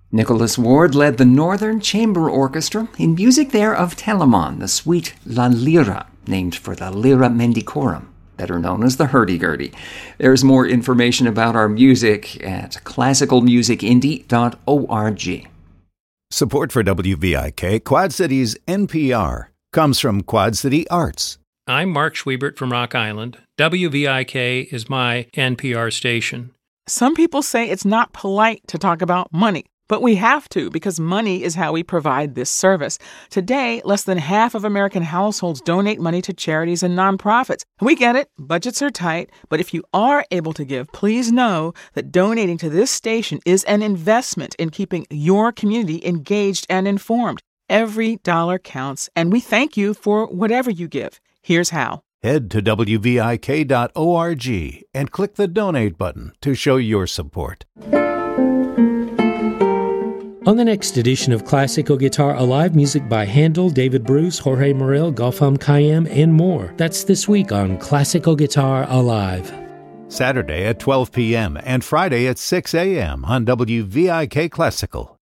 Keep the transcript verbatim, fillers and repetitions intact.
Nicholas Ward led the Northern Chamber Orchestra in music there of Telemon, the suite La Lira, named for the Lyra Mendicorum, better known as the hurdy-gurdy. There's more information about our music at classical music indie dot org. Support for W V I K, Quad Cities N P R, comes from Quad City Arts. I'm Mark Schwiebert from Rock Island. W V I K is my N P R station. Some people say it's not polite to talk about money, but we have to because money is how we provide this service. Today, less than half of American households donate money to charities and nonprofits. We get it, budgets are tight, but if you are able to give, please know that donating to this station is an investment in keeping your community engaged and informed. Every dollar counts, and we thank you for whatever you give. Here's how. Head to W V I K dot org and click the Donate button to show your support. On the next edition of Classical Guitar Alive, music by Handel, David Bruce, Jorge Morel, Gautam Kayam, and more. That's this week on Classical Guitar Alive. Saturday at twelve p.m. and Friday at six a.m. on W V I K Classical.